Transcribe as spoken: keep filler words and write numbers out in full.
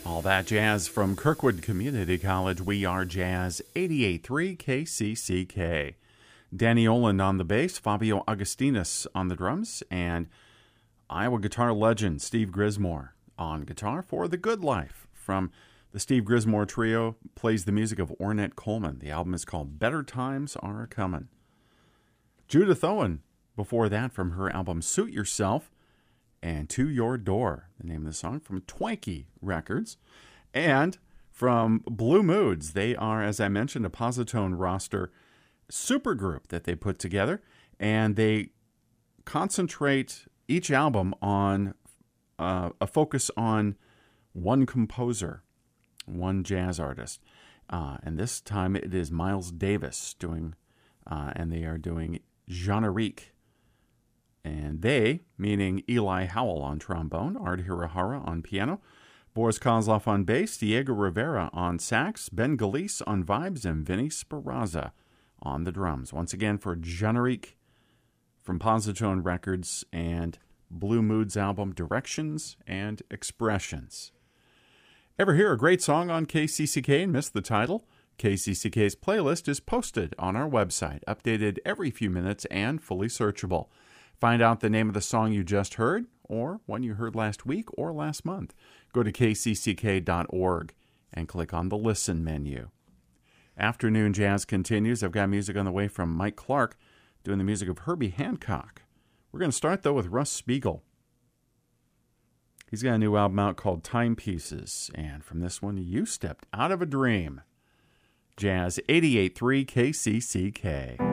All that jazz from Kirkwood Community College. We are Jazz eighty-eight point three K C C K. Danny Oland on the bass, Fabio Augustinus on the drums, and Iowa guitar legend Steve Grismore on guitar for The Good Life. From the Steve Grismore Trio, plays the music of Ornette Coleman. The album is called Better Times Are Comin'. Judith Owen, before that, from her album Suit Yourself, and To Your Door, the name of the song, from Twanky Records. And from Blue Moods, they are, as I mentioned, a Positone roster supergroup that they put together, and they concentrate each album on uh, a focus on one composer, one jazz artist. Uh, and this time it is Miles Davis doing, uh, and they are doing Jeannerique. And they, meaning Eli Howell on trombone, Art Hirahara on piano, Boris Kozlov on bass, Diego Rivera on sax, Ben Galise on vibes, and Vinny Sparazza on the drums. Once again for Jeannerique from Positone Records and Blue Moods album Directions and Expressions. Ever hear a great song on K C C K and miss the title? K C C K's playlist is posted on our website, updated every few minutes and fully searchable. Find out the name of the song you just heard, or one you heard last week or last month. Go to K C C K dot org and click on the Listen menu. Afternoon Jazz continues. I've got music on the way from Mike Clark, doing the music of Herbie Hancock. We're going to start, though, with Russ Spiegel. He's got a new album out called Timepieces, and from this one, You Stepped Out of a Dream. Jazz eighty-eight point three K C C K.